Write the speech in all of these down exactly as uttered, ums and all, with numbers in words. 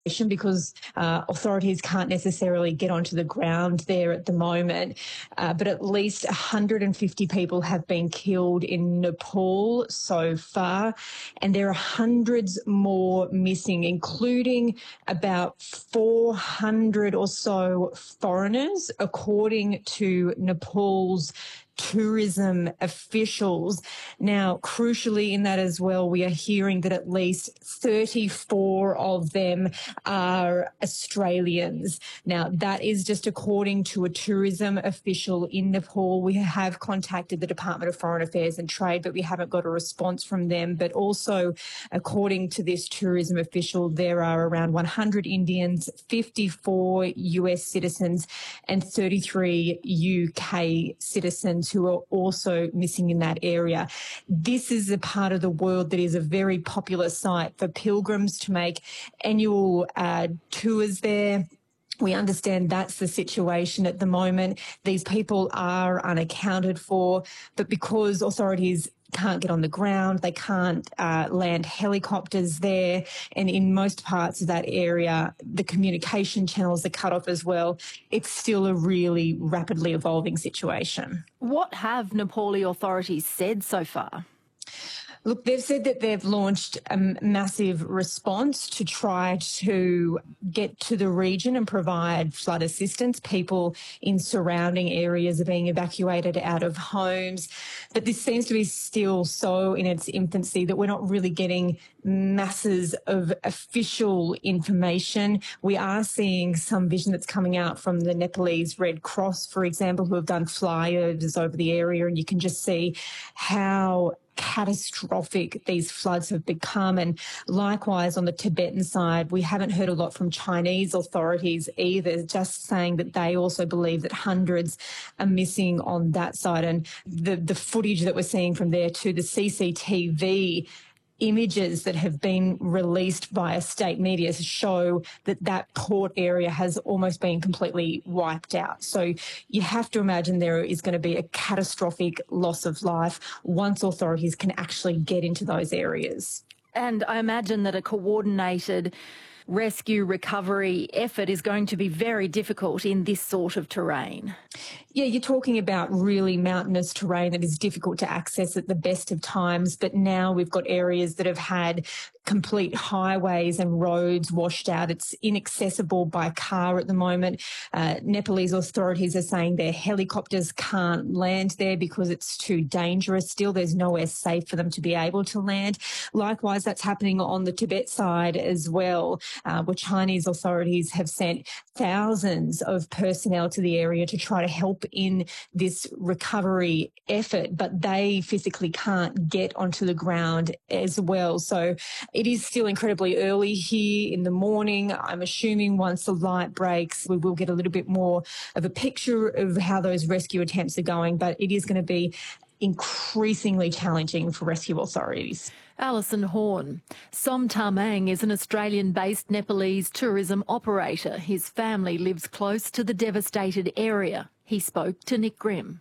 because uh, authorities can't necessarily get onto the ground there at the moment. Uh, but at least one hundred fifty people have been killed in Nepal so far, and there are hundreds more missing, including about four hundred or so foreigners, according to Nepal's tourism officials. Now, crucially in that as well, we are hearing that at least thirty-four of them are Australians. Now, that is just according to a tourism official in Nepal. We have contacted the Department of Foreign Affairs and Trade, but we haven't got a response from them. But also, according to this tourism official, there are around one hundred Indians, fifty-four U S citizens, and thirty-three U K citizens who are also missing in that area. This is a part of the world that is a very popular site for pilgrims to make annual uh, tours there. We understand that's the situation at the moment. These people are unaccounted for, but because authorities can't get on the ground, they can't uh, land helicopters there, and in most parts of that area, the communication channels are cut off as well. It's still a really rapidly evolving situation. What have Nepali authorities said so far? Look, they've said that they've launched a massive response to try to get to the region and provide flood assistance. People in surrounding areas are being evacuated out of homes. But this seems to be still so in its infancy that we're not really getting masses of official information. We are seeing some vision that's coming out from the Nepalese Red Cross, for example, who have done flyovers over the area, and you can just see how catastrophic these floods have become. And likewise, on the Tibetan side, we haven't heard a lot from Chinese authorities either, just saying that they also believe that hundreds are missing on that side. And the, the footage that we're seeing from there too, the C C T V images that have been released via state media show that that port area has almost been completely wiped out. So you have to imagine there is going to be a catastrophic loss of life once authorities can actually get into those areas. And I imagine that a coordinated rescue recovery effort is going to be very difficult in this sort of terrain. Yeah, you're talking about really mountainous terrain that is difficult to access at the best of times, but now we've got areas that have had complete highways and roads washed out. It's inaccessible by car at the moment. Uh, Nepalese authorities are saying their helicopters can't land there because it's too dangerous. Still, there's nowhere safe for them to be able to land. Likewise, that's happening on the Tibet side as well, uh, where Chinese authorities have sent thousands of personnel to the area to try to help in this recovery effort, but they physically can't get onto the ground as well. So it is still incredibly early here in the morning. I'm assuming once the light breaks, we will get a little bit more of a picture of how those rescue attempts are going, but it is going to be increasingly challenging for rescue authorities. Alison Horn. Som Tamang is an Australian-based Nepalese tourism operator. His family lives close to the devastated area. He spoke to Nick Grimm.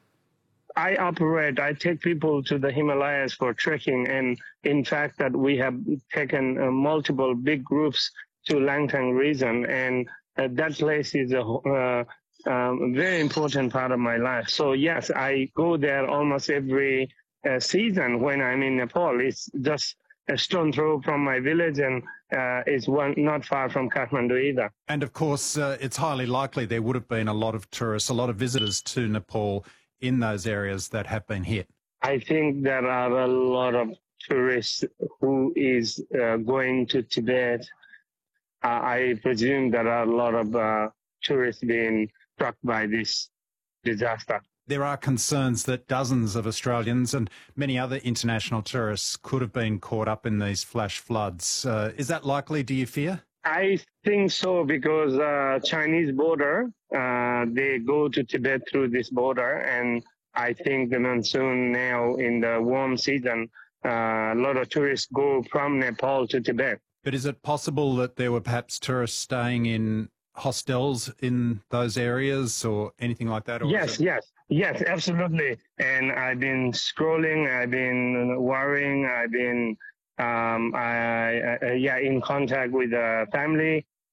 I operate, I take people to the Himalayas for trekking, and in fact that we have taken uh, multiple big groups to Langtang region, and uh, that place is a uh, um, very important part of my life. So yes, I go there almost every uh, season when I'm in Nepal. It's just a stone throw from my village, and uh, it's one not far from Kathmandu either. And of course, uh, it's highly likely there would have been a lot of tourists, a lot of visitors to Nepal in those areas that have been hit. I think there are a lot of tourists who is uh, going to Tibet. Uh, I presume there are a lot of uh, tourists being struck by this disaster. There are concerns that dozens of Australians and many other international tourists could have been caught up in these flash floods. Uh, is that likely, do you fear? I think so, because uh, Chinese border, uh, they go to Tibet through this border, and I think the monsoon now in the warm season, uh, a lot of tourists go from Nepal to Tibet. But is it possible that there were perhaps tourists staying in hostels in those areas or anything like that? Or yes, it... yes, yes, absolutely. And I've been scrolling, I've been worrying, I've been Um, I, I, yeah, in contact with the family,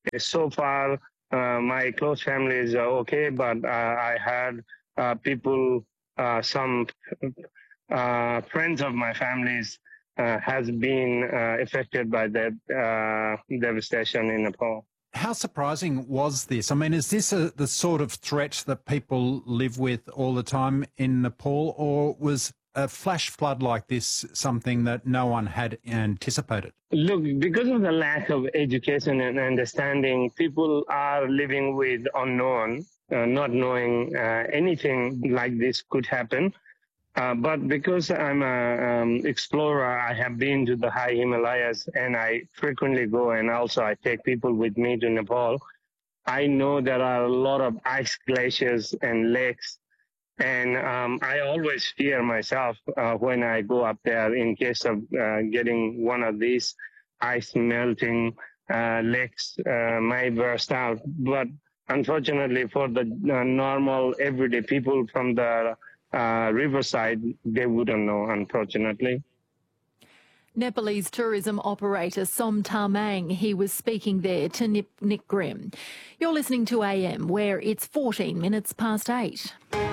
So far, uh, my close family is uh, okay, but uh, I had uh, people, uh, some uh, friends of my families uh, has been uh, affected by that uh, devastation in Nepal. How surprising was this? I mean, is this a, the sort of threat that people live with all the time in Nepal, or was a flash flood like this something that no one had anticipated? Look, because of the lack of education and understanding, people are living with unknown, uh, not knowing uh, anything like this could happen. Uh, but because I'm an um, explorer, I have been to the high Himalayas and I frequently go, and also I take people with me to Nepal. I know there are a lot of ice glaciers and lakes, and um, I always fear myself uh, when I go up there in case of uh, getting one of these ice melting uh, lakes uh, might burst out. But unfortunately for the uh, normal everyday people from the Uh, riverside, they wouldn't know, unfortunately. Nepalese tourism operator Som Tamang, he was speaking there to Nick, Nick Grimm. You're listening to A M, where it's fourteen minutes past eight.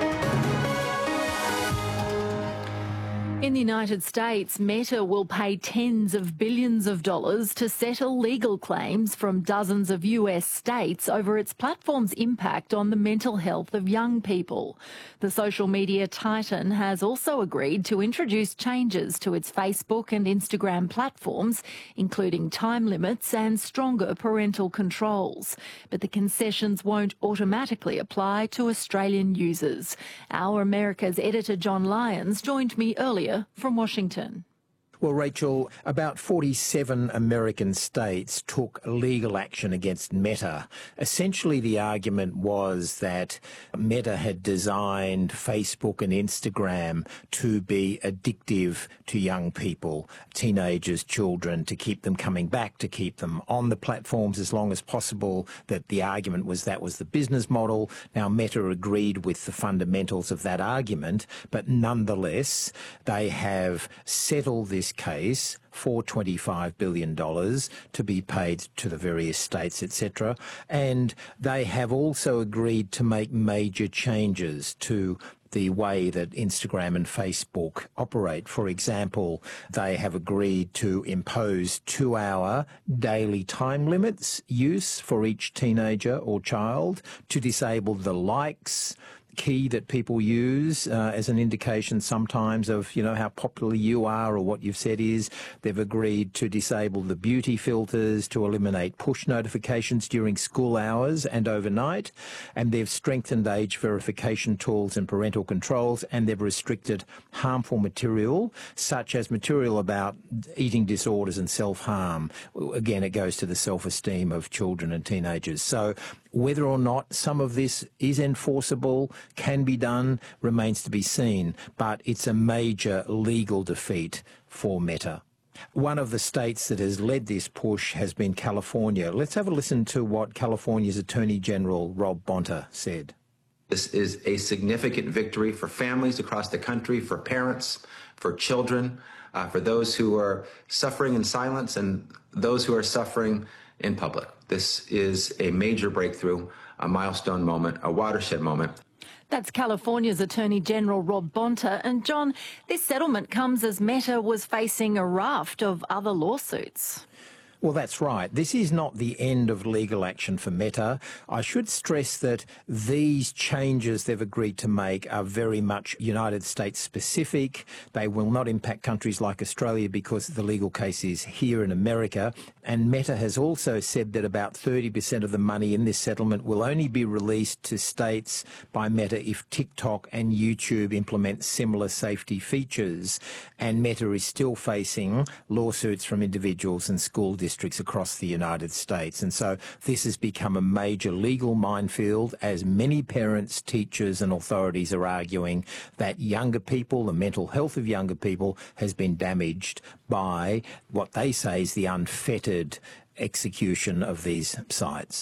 In the United States, Meta will pay tens of billions of dollars to settle legal claims from dozens of U S states over its platform's impact on the mental health of young people. The social media titan has also agreed to introduce changes to its Facebook and Instagram platforms, including time limits and stronger parental controls. But the concessions won't automatically apply to Australian users. Our America's editor John Lyons joined me earlier from Washington. Well, Rachel, about forty-seven American states took legal action against Meta. Essentially, the argument was that Meta had designed Facebook and Instagram to be addictive to young people, teenagers, children, to keep them coming back, to keep them on the platforms as long as possible, that the argument was that was the business model. Now, Meta agreed with the fundamentals of that argument, but nonetheless, they have settled this case for twenty-five billion dollars to be paid to the various states, et cetera. And they have also agreed to make major changes to the way that Instagram and Facebook operate. For example, they have agreed to impose two-hour daily time limits use for each teenager or child, to disable the likes key that people use uh, as an indication sometimes of, you know, how popular you are or what you've said is. They've agreed to disable the beauty filters, to eliminate push notifications during school hours and overnight, and they've strengthened age verification tools and parental controls, and they've restricted harmful material, such as material about eating disorders and self-harm. Again, it goes to the self-esteem of children and teenagers. So whether or not some of this is enforceable, can be done, remains to be seen, but it's a major legal defeat for Meta. One of the states that has led this push has been California. Let's have a listen to what California's Attorney General Rob Bonta said. This is a significant victory for families across the country, for parents, for children, uh, for those who are suffering in silence and those who are suffering in public. This is a major breakthrough, a milestone moment, a watershed moment. That's California's Attorney General Rob Bonta. And John, this settlement comes as Meta was facing a raft of other lawsuits. Well, that's right. This is not the end of legal action for Meta. I should stress that these changes they've agreed to make are very much United States specific. They will not impact countries like Australia because the legal case is here in America. And Meta has also said that about thirty percent of the money in this settlement will only be released to states by Meta if TikTok and YouTube implement similar safety features. And Meta is still facing lawsuits from individuals and school districts districts across the United States. And so this has become a major legal minefield, as many parents, teachers and authorities are arguing that younger people, the mental health of younger people, has been damaged by what they say is the unfettered execution of these sites.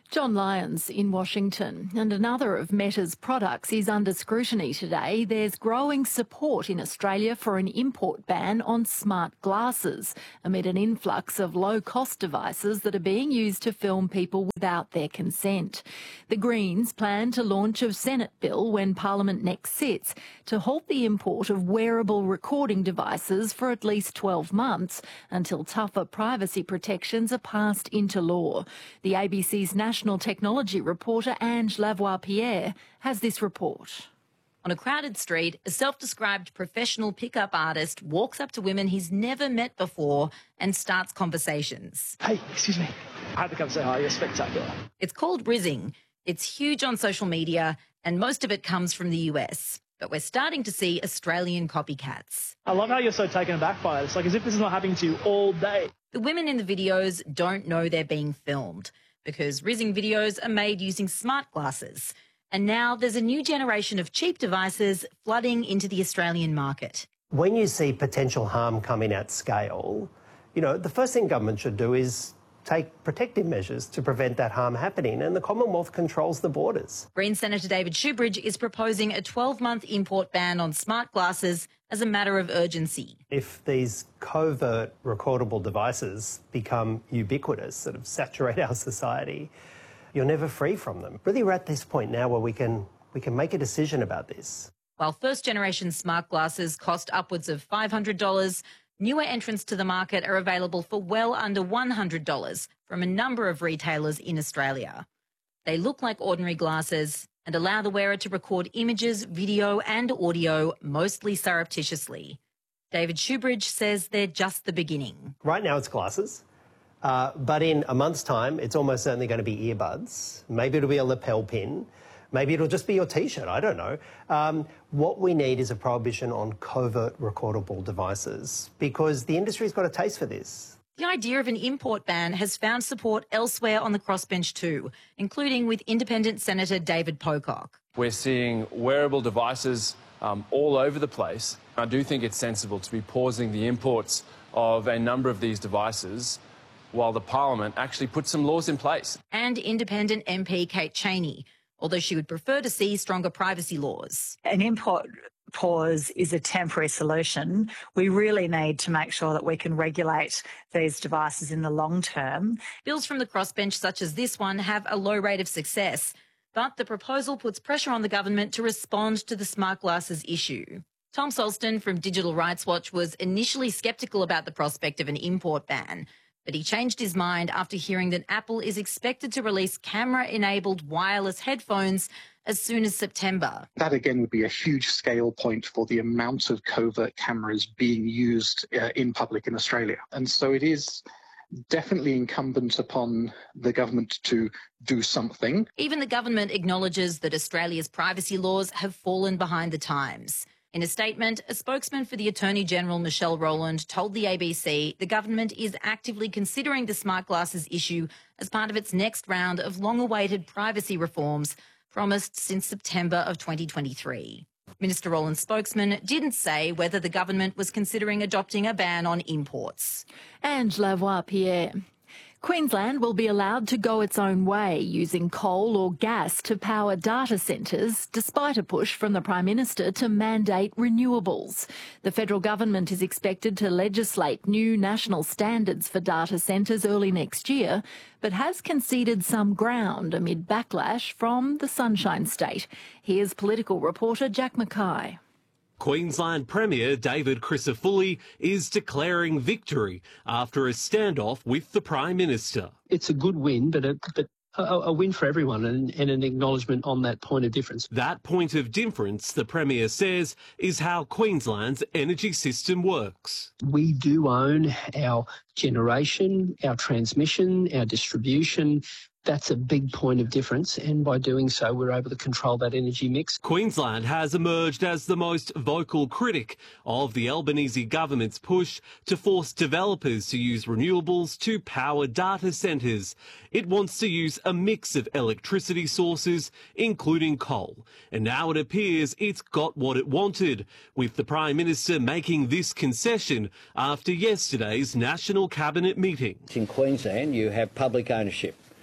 John Lyons in Washington. And another of Meta's products is under scrutiny today. There's growing support in Australia for an import ban on smart glasses amid an influx of low-cost devices that are being used to film people without their consent. The Greens plan to launch a Senate bill when Parliament next sits to halt the import of wearable recording devices for at least twelve months until tougher privacy protections are passed into law. The A B C's national National technology reporter Ange Lavoie-Pierre has this report. On a crowded street, a self-described professional pickup artist walks up to women he's never met before and starts conversations. Hey, excuse me. I had to come say hi. You're spectacular. It's called Rizzing. It's huge on social media and most of it comes from the U S. But we're starting to see Australian copycats. I love how you're so taken aback by it. It's like as if this is not happening to you all day. The women in the videos don't know they're being filmed, because Rizzing videos are made using smart glasses. And now there's a new generation of cheap devices flooding into the Australian market. When you see potential harm coming at scale, you know, the first thing government should do is take protective measures to prevent that harm happening, and the Commonwealth controls the borders. Green Senator David Shoebridge is proposing a twelve-month import ban on smart glasses as a matter of urgency. If these covert recordable devices become ubiquitous, sort of saturate our society, you're never free from them. Really, we're at this point now where we can, we can make a decision about this. While first-generation smart glasses cost upwards of five hundred dollars, newer entrants to the market are available for well under one hundred dollars from a number of retailers in Australia. They look like ordinary glasses and allow the wearer to record images, video and audio, mostly surreptitiously. David Shoebridge says they're just the beginning. Right now it's glasses, uh, but in a month's time it's almost certainly going to be earbuds. Maybe it'll be a lapel pin. Maybe it'll just be your T-shirt, I don't know. Um, what we need is a prohibition on covert recordable devices because the industry's got a taste for this. The idea of an import ban has found support elsewhere on the crossbench too, including with independent Senator David Pocock. We're seeing wearable devices um, all over the place. I do think it's sensible to be pausing the imports of a number of these devices while the Parliament actually puts some laws in place. And independent M P Kate Chaney, although she would prefer to see stronger privacy laws. An import pause is a temporary solution. We really need to make sure that we can regulate these devices in the long term. Bills from the crossbench such as this one have a low rate of success, but the proposal puts pressure on the government to respond to the smart glasses issue. Tom Solston from Digital Rights Watch was initially sceptical about the prospect of an import ban, but he changed his mind after hearing that Apple is expected to release camera-enabled wireless headphones as soon as September. That again would be a huge scale point for the amount of covert cameras being used uh, in public in Australia. And so it is definitely incumbent upon the government to do something. Even the government acknowledges that Australia's privacy laws have fallen behind the times. In a statement, a spokesman for the Attorney-General, Michelle Rowland, told the A B C the government is actively considering the smart glasses issue as part of its next round of long-awaited privacy reforms promised since September of twenty twenty-three. Minister Rowland's spokesman didn't say whether the government was considering adopting a ban on imports. Ange Lavoie-Pierre. Queensland will be allowed to go its own way using coal or gas to power data centres, despite a push from the Prime Minister to mandate renewables. The federal government is expected to legislate new national standards for data centres early next year, but has conceded some ground amid backlash from the Sunshine State. Here's political reporter Jack Mackay. Queensland Premier David Crisafulli is declaring victory after a standoff with the Prime Minister. It's a good win, but a, but a, a win for everyone and, and an acknowledgement on that point of difference. That point of difference, the Premier says, is how Queensland's energy system works. We do own our generation, our transmission, our distribution. That's a big point of difference, and by doing so, we're able to control that energy mix. Queensland has emerged as the most vocal critic of the Albanese government's push to force developers to use renewables to power data centres. It wants to use a mix of electricity sources, including coal. And now it appears it's got what it wanted, with the Prime Minister making this concession after yesterday's National Cabinet meeting. In Queensland, you have public ownership.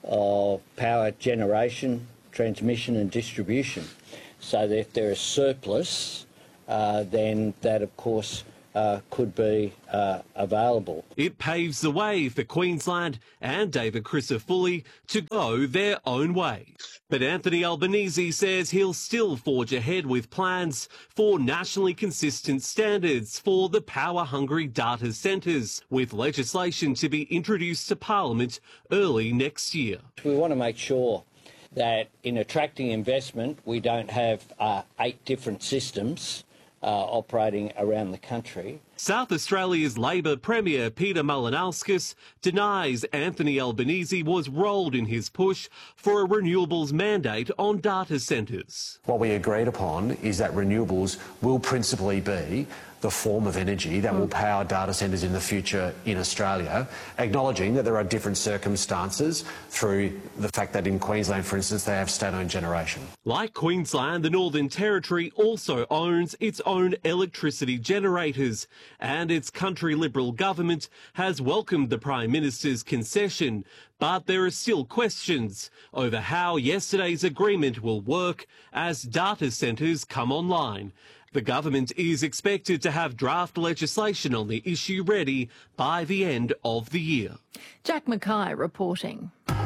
of power generation, transmission and distribution, so that if there is surplus, uh, then that of course uh, could be uh, available. It paves the way for Queensland and David Crisafulli to go their own way. But Anthony Albanese says he'll still forge ahead with plans for nationally consistent standards for the power-hungry data centres, with legislation to be introduced to Parliament early next year. We want to make sure that in attracting investment, we don't have uh, eight different systems uh, operating around the country. South Australia's Labor Premier Peter Malinauskas denies Anthony Albanese was rolled in his push for a renewables mandate on data centres. What we agreed upon is that renewables will principally be the form of energy that will power data centres in the future in Australia, acknowledging that there are different circumstances through the fact that in Queensland, for instance, they have state-owned generation. Like Queensland, the Northern Territory also owns its own electricity generators, and its country Liberal government has welcomed the Prime Minister's concession. But there are still questions over how yesterday's agreement will work as data centres come online. The government is expected to have draft legislation on the issue ready by the end of the year. Jack Mackay reporting.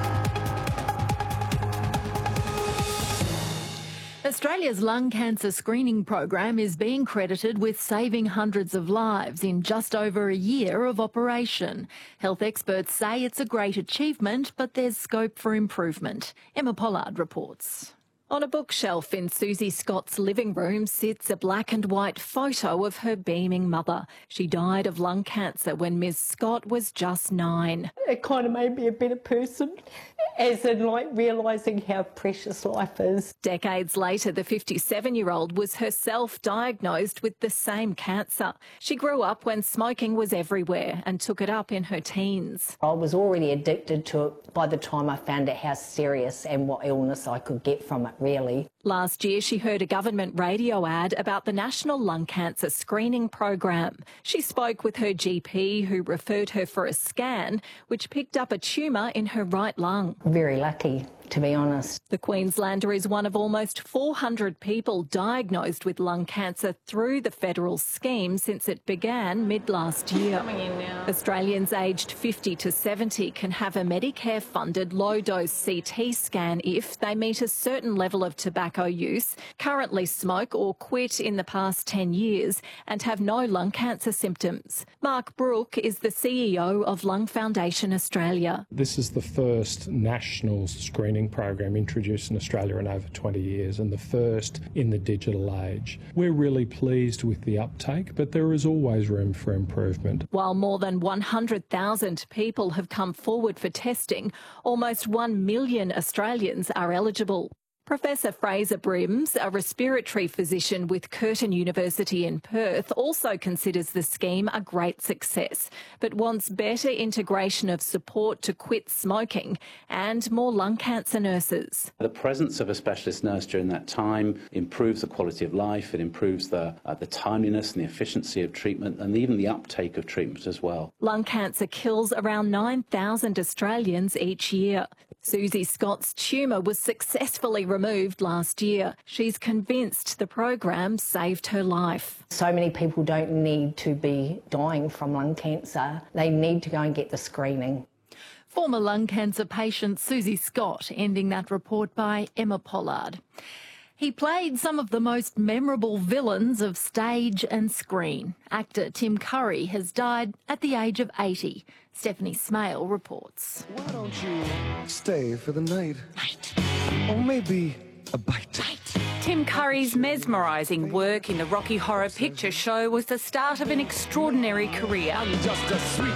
Australia's lung cancer screening program is being credited with saving hundreds of lives in just over a year of operation. Health experts say it's a great achievement, but there's scope for improvement. Emma Pollard reports. On a bookshelf in Susie Scott's living room sits a black and white photo of her beaming mother. She died of lung cancer when Miss Scott was just nine. It kind of made me a better person, as in like realising how precious life is. Decades later, the fifty-seven-year-old was herself diagnosed with the same cancer. She grew up when smoking was everywhere and took it up in her teens. I was already addicted to it by the time I found out how serious and what illness I could get from it, really. Last year, she heard a government radio ad about the National Lung Cancer Screening Program. She spoke with her G P, who referred her for a scan, which picked up a tumour in her right lung. Very lucky, to be honest. The Queenslander is one of almost four hundred people diagnosed with lung cancer through the federal scheme since it began mid-last year. Australians aged fifty to seventy can have a Medicare-funded low-dose C T scan if they meet a certain level of tobacco use, currently smoke or quit in the past ten years, and have no lung cancer symptoms. Mark Brooke is the C E O of Lung Foundation Australia. This is the first national screening program introduced in Australia in over twenty years, and the first in the digital age. We're really pleased with the uptake, but there is always room for improvement. While more than one hundred thousand people have come forward for testing, almost one million Australians are eligible. Professor Fraser Brims, a respiratory physician with Curtin University in Perth, also considers the scheme a great success, but wants better integration of support to quit smoking and more lung cancer nurses. The presence of a specialist nurse during that time improves the quality of life, it improves the, uh, the timeliness and the efficiency of treatment, and even the uptake of treatment as well. Lung cancer kills around nine thousand Australians each year. Susie Scott's tumour was successfully removed last year. She's convinced the program saved her life. So many people don't need to be dying from lung cancer. They need to go and get the screening. Former lung cancer patient Susie Scott, ending that report by Emma Pollard. He played some of the most memorable villains of stage and screen. Actor Tim Curry has died at the age of eighty. Stephanie Smale reports. Why don't you stay for the night? Night. Or maybe a bite. Bite. Tim Curry's mesmerising work in the Rocky Horror Picture Show was the start of an extraordinary career. I'm just a sweet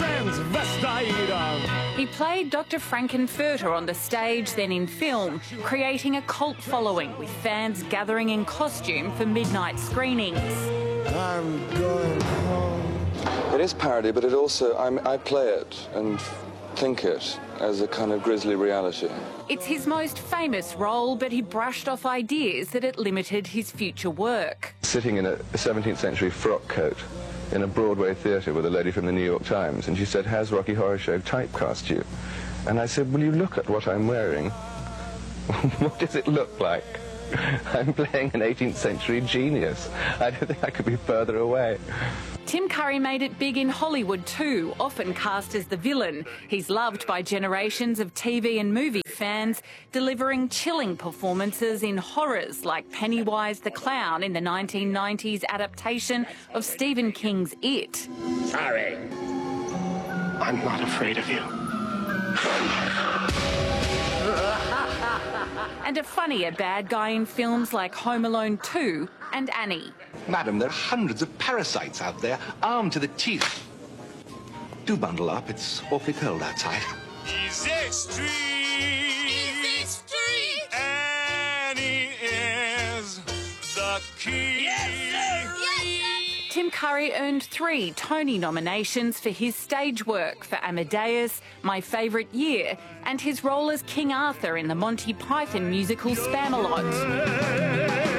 transvestite. He played Doctor Frankenfurter on the stage, then in film, creating a cult following with fans gathering in costume for midnight screenings. I'm going home. It is parody, but it also, I'm, I play it and think it as a kind of grisly reality. It's his most famous role, but he brushed off ideas that it limited his future work. Sitting in a seventeenth century frock coat in a Broadway theatre with a lady from the New York Times, and she said, "Has Rocky Horror Show typecast you?" And I said, will you look at what I'm wearing? What does it look like? I'm playing an eighteenth century genius. I don't think I could be further away. Tim Curry made it big in Hollywood too, often cast as the villain. He's loved by generations of T V and movie fans, delivering chilling performances in horrors like Pennywise the Clown in the nineteen nineties adaptation of Stephen King's It. Sorry. I'm not afraid of you. And a funnier bad guy in films like Home Alone two and Annie. Madam, there are hundreds of parasites out there, armed to the teeth. Do bundle up, it's awfully cold outside. Easy Street. Easy Street. Annie is the key. Yes, sir. Yes, sir. Tim Curry earned three Tony nominations for his stage work for Amadeus, My Favourite Year, and his role as King Arthur in the Monty Python musical Spamalot.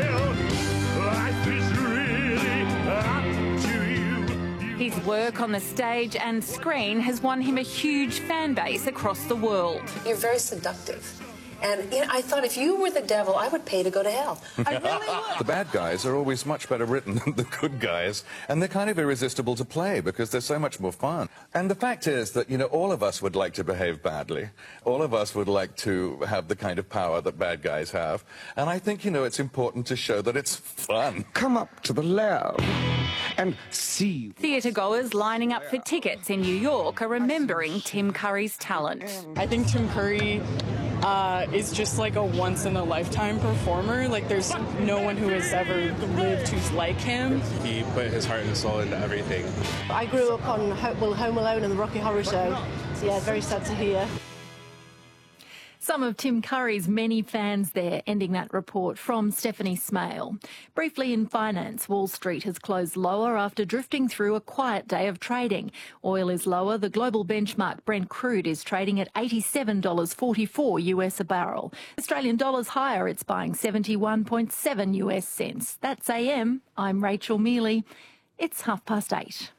His work on the stage and screen has won him a huge fan base across the world. You're very seductive. And you know, I thought if you were the devil, I would pay to go to hell. I really would. The bad guys are always much better written than the good guys, and they're kind of irresistible to play because they're so much more fun. And the fact is that, you know, all of us would like to behave badly. All of us would like to have the kind of power that bad guys have. And I think, you know, it's important to show that it's fun. Come up to the lab and see. Theatre goers lining up for tickets in New York are remembering Tim Curry's talent. I think Tim Curry uh, is just like a once-in-a-lifetime performer. Like, there's no one who has ever lived who's like him. He put his heart and soul into everything. I grew up on well, Home Alone and the Rocky Horror Show, so yeah, very sad to hear. Some of Tim Curry's many fans there, ending that report from Stephanie Smale. Briefly in finance, Wall Street has closed lower after drifting through a quiet day of trading. Oil is lower. The global benchmark Brent crude is trading at eighty-seven dollars forty-four US a barrel. Australian dollars higher. It's buying seventy-one point seven US cents. That's A M. I'm Rachel Mealy. It's half past eight.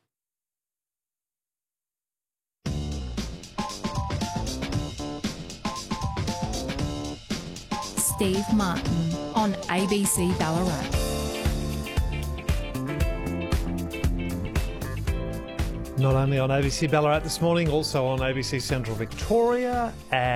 Steve Martin on A B C Ballarat. Not only on A B C Ballarat this morning, also on A B C Central Victoria.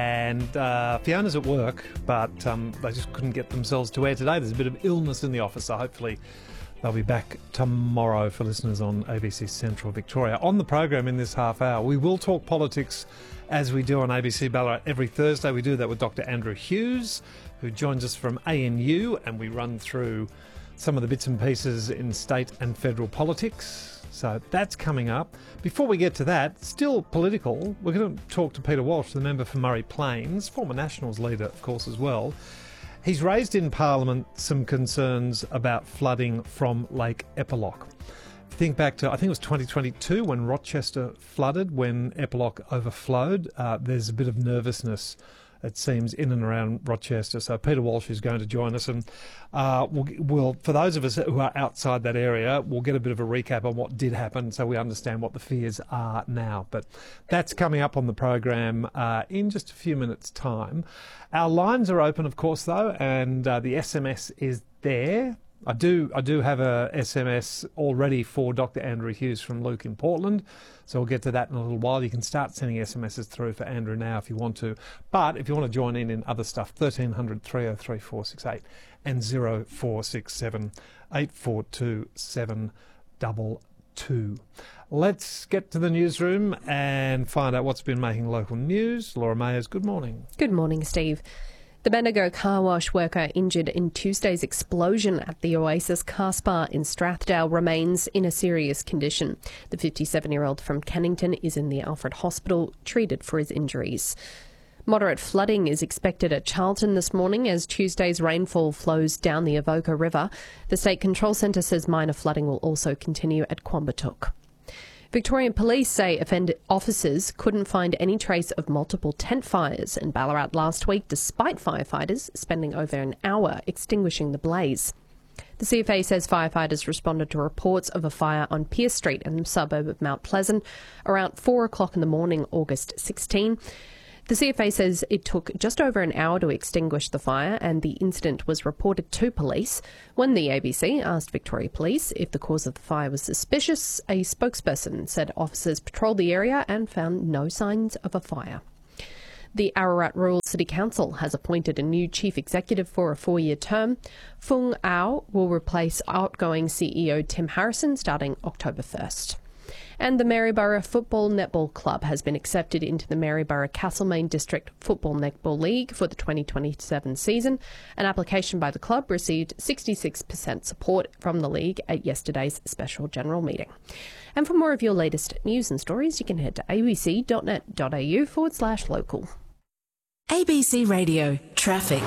And uh, Fiona's at work, but um, they just couldn't get themselves to air today. There's a bit of illness in the office, so hopefully they'll be back tomorrow for listeners on A B C Central Victoria. On the program in this half hour, we will talk politics as we do on A B C Ballarat every Thursday. We do that with Doctor Andrew Hughes, who joins us from A N U, and we run through some of the bits and pieces in state and federal politics. So that's coming up. Before we get to that, still political, we're going to talk to Peter Walsh, the member for Murray Plains, former Nationals leader, of course, as well. He's raised in Parliament some concerns about flooding from Lake Eppalock. If you think back to, I think it was twenty twenty-two when Rochester flooded, when Eppalock overflowed, uh, there's a bit of nervousness, it seems, in and around Rochester. So Peter Walsh is going to join us, and uh, we'll, we'll, for those of us who are outside that area, we'll get a bit of a recap on what did happen so we understand what the fears are now. But that's coming up on the program uh, in just a few minutes' time. Our lines are open, of course, though, and uh, the S M S is there. I do I do have a S M S already for Doctor Andrew Hughes from Luke in Portland, so we'll get to that in a little while. You can start sending S M Ses through for Andrew now if you want to. But if you want to join in in other stuff, thirteen hundred, three oh three, four six eight and oh four six seven, eight four two, seven two two. Let's get to the newsroom and find out what's been making local news. Laura Mayers, good morning. Good morning, Steve. The Bendigo car wash worker injured in Tuesday's explosion at the Oasis car spa in Strathdale remains in a serious condition. The fifty-seven-year-old from Cannington is in the Alfred Hospital, treated for his injuries. Moderate flooding is expected at Charlton this morning as Tuesday's rainfall flows down the Avoca River. The State Control Centre says minor flooding will also continue at Quambatook. Victorian Police say offended officers couldn't find any trace of multiple tent fires in Ballarat last week, despite firefighters spending over an hour extinguishing the blaze. The C F A says firefighters responded to reports of a fire on Pierce Street in the suburb of Mount Pleasant around four o'clock in the morning, August sixteenth. The C F A says it took just over an hour to extinguish the fire, and the incident was reported to police. When the A B C asked Victoria Police if the cause of the fire was suspicious, a spokesperson said officers patrolled the area and found no signs of a fire. The Ararat Rural City Council has appointed a new chief executive for a four-year term. Fung Au will replace outgoing C E O Tim Harrison starting October first. And the Maryborough Football Netball Club has been accepted into the Maryborough Castlemaine District Football Netball League for the twenty twenty-seven season. An application by the club received sixty-six percent support from the league at yesterday's special general meeting. And for more of your latest news and stories, you can head to abc.net.au forward slash local. A B C Radio Traffic.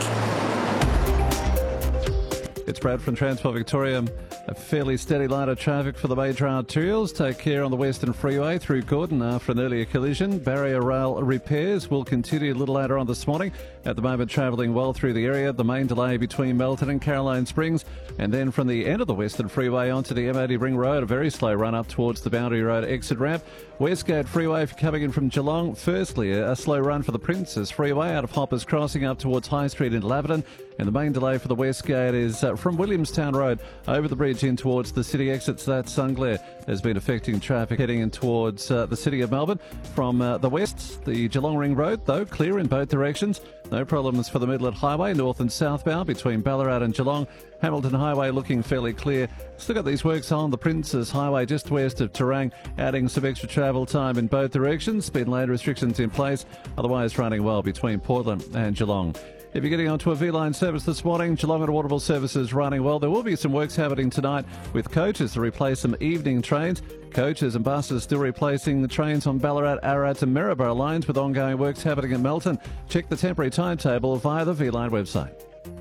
It's Brad from Transport Victoria. A fairly steady line of traffic for the major arterials. Take care on the Western Freeway through Gordon after an earlier collision. Barrier rail repairs will continue a little later on this morning. At the moment, travelling well through the area. The main delay between Melton and Caroline Springs. And then from the end of the Western Freeway onto the M eighty Ring Road, a very slow run up towards the Boundary Road exit ramp. Westgate Freeway, if you're coming in from Geelong, firstly, a slow run for the Princes Freeway out of Hoppers Crossing up towards High Street in Laverton. And the main delay for the Westgate is uh, from Williamstown Road over the bridge in towards the city exits. That sunglare has been affecting traffic heading in towards uh, the city of Melbourne. From uh, the west, the Geelong Ring Road, though, clear in both directions. No problems for the Midland Highway, north and southbound between Ballarat and Geelong. Hamilton Highway looking fairly clear. Still got these works on the Princes Highway just west of Terang, adding some extra travel time in both directions. Speed and lane restrictions in place, otherwise running well between Portland and Geelong. If you're getting onto a V-Line service this morning, Geelong and Waterville services running well. There will be some works happening tonight with coaches to replace some evening trains. Coaches and buses still replacing the trains on Ballarat, Ararat and Maryborough lines with ongoing works happening in Melton. Check the temporary timetable via the V-Line website.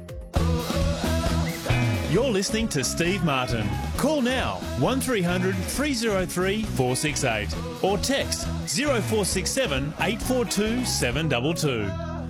You're listening to Steve Martin. Call now one three hundred three oh three four six eight or text oh four six seven eight four two seven two two.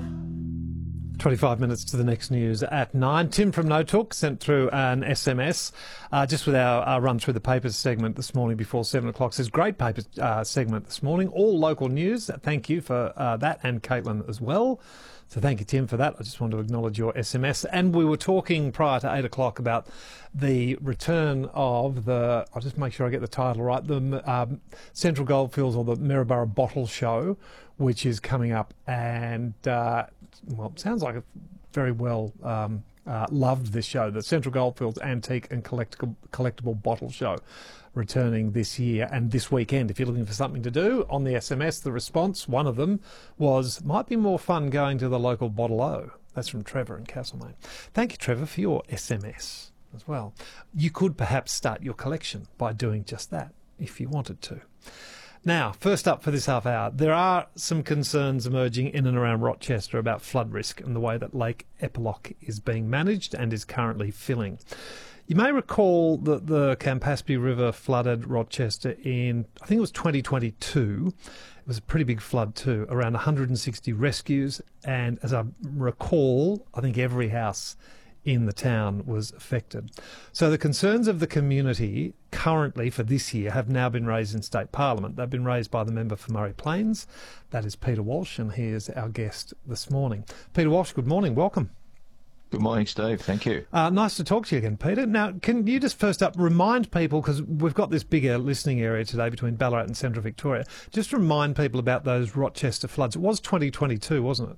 twenty-five minutes to the next news at nine. Tim from No Talk sent through an S M S uh, just with our, our run through the papers segment this morning before seven o'clock. Says great papers uh, segment this morning, all local news. Thank you for uh, that, and Caitlin as well. So thank you, Tim, for that. I just want to acknowledge your S M S. And we were talking prior to eight o'clock about the return of the, I'll just make sure I get the title right, the um, Central Goldfields or the Maryborough Bottle Show, which is coming up. And, uh, well, it sounds like a very well um, uh, loved, this show, the Central Goldfields Antique and Collectible, Collectible Bottle Show, returning this year and this weekend. If you're looking for something to do, on the S M S, the response, one of them, was, might be more fun going to the local Bottle O. That's from Trevor in Castlemaine. Thank you, Trevor, for your S M S as well. You could perhaps start your collection by doing just that, if you wanted to. Now, first up for this half hour, there are some concerns emerging in and around Rochester about flood risk and the way that Lake Eppalock is being managed and is currently filling. You may recall that the Campaspe River flooded Rochester in, I think it was twenty twenty-two. It was a pretty big flood too, around one hundred sixty rescues. And as I recall, I think every house in the town was affected. So the concerns of the community currently for this year have now been raised in State Parliament. They've been raised by the member for Murray Plains. That is Peter Walsh, and he is our guest this morning. Peter Walsh, good morning. Welcome. Good morning, Steve. Thank you. Uh, nice to talk to you again, Peter. Now, can you just first up remind people, because we've got this bigger listening area today between Ballarat and Central Victoria, just remind people about those Rochester floods. It was twenty twenty-two, wasn't it?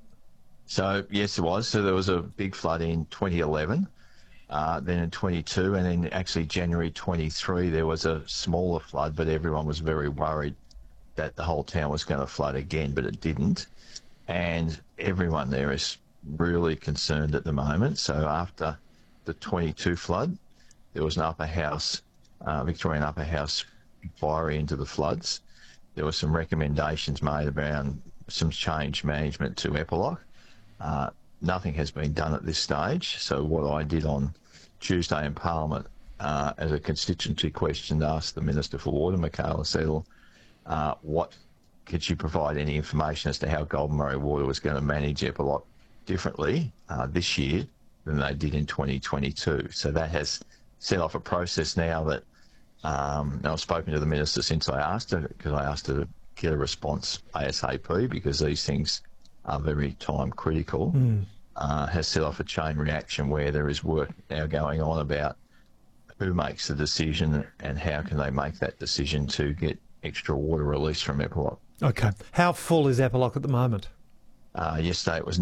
So, yes, it was. So there was a big flood in twenty eleven, uh, then in twenty-two, and then actually January twenty-three there was a smaller flood, but everyone was very worried that the whole town was going to flood again, but it didn't. And everyone there is really concerned at the moment. So after the twenty-two flood, there was an upper house, uh, Victorian upper house inquiry into the floods. There were some recommendations made around some change management to Eppalock. Uh, nothing has been done at this stage. So what I did on Tuesday in Parliament uh, as a constituency question to ask the Minister for Water, Michaela Settle, uh, what could she provide any information as to how Golden Murray Water was going to manage Eppalock differently uh, this year than they did in twenty twenty-two. So that has set off a process now that um, I've spoken to the Minister since I asked her, because I asked her to get a response ASAP, because these things are very time critical, Mm. uh, has set off a chain reaction where there is work now going on about who makes the decision and how can they make that decision to get extra water release from Epiloc. Okay. How full is Epiloc at the moment? Uh, yesterday it was